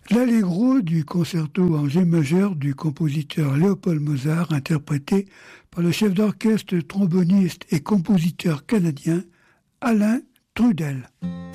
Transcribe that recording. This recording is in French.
L'Allegro du concerto en G majeur du compositeur Léopold Mozart, interprété par le chef d'orchestre, tromboniste et compositeur canadien Alain Trudel.